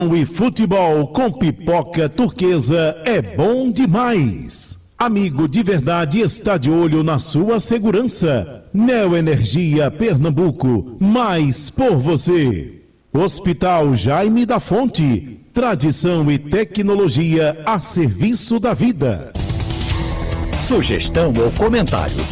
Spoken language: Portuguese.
E futebol com pipoca turquesa é bom demais. Amigo de verdade está de olho na sua segurança. Neoenergia Pernambuco, mais por você. Hospital Jaime da Fonte, tradição e tecnologia a serviço da vida. Sugestão ou comentários